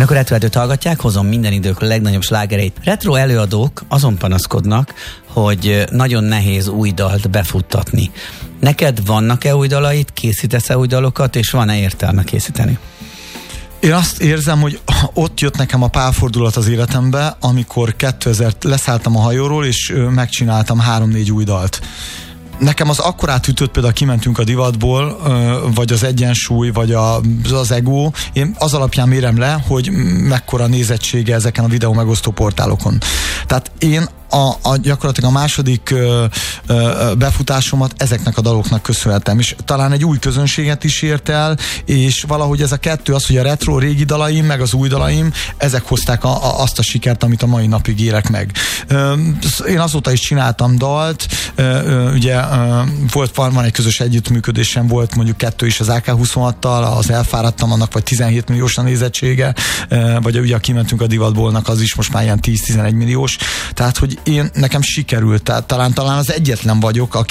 Önök a Retroerdőt hallgatják, hozom minden idők legnagyobb slágereit. Retro előadók azon panaszkodnak, hogy nagyon nehéz új dalt befuttatni. Neked vannak-e új dalait, készítesz-e új dalokat, és van-e értelme készíteni? Én azt érzem, hogy ott jött nekem a pálfordulat az életembe, amikor 2000 leszálltam a hajóról, és megcsináltam 3-4 új dalt. Nekem az akkorát ütött, például kimentünk a divatból, vagy az egyensúly, vagy az ego, én az alapján mérem le, hogy mekkora nézettsége ezeken a videó megosztó portálokon. Tehát én gyakorlatilag a második befutásomat ezeknek a daloknak köszönhetem, és talán egy új közönséget is ért el, és valahogy ez a kettő az, hogy a retro régi dalaim, meg az új dalaim, ezek hozták azt a sikert, amit a mai napig élek meg. Én azóta is csináltam dalt, ugye van egy közös együttműködésem, volt mondjuk 2 is az AK-26-tal, az Elfáradtam, annak vagy 17 milliós a nézettsége, vagy ugye kimentünk a divatbolnak, az is most már ilyen 10-11 milliós, tehát hogy nekem sikerült, tehát talán az egyetlen vagyok,